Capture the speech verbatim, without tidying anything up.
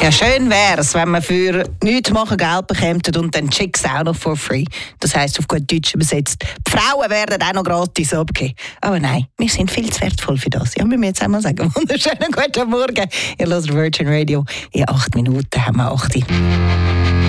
Ja, schön wäre es, wenn man für nichts machen Geld bekommt und dann Chicks auch noch for free. Das heisst auf gut Deutsch übersetzt, die Frauen werden auch noch gratis abgegeben. Aber nein, wir sind viel zu wertvoll für das. Ja, müssen wir jetzt einmal sagen. Wunderschönen guten Morgen. Ihr hört Virgin Radio. In acht Minuten haben wir acht.